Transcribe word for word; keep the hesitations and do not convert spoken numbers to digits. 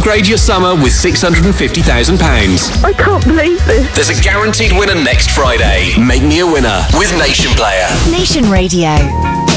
Upgrade your summer with six hundred fifty thousand pounds. I can't believe this. There's a guaranteed winner next Friday. Make me a winner with Nation Player. Nation Radio.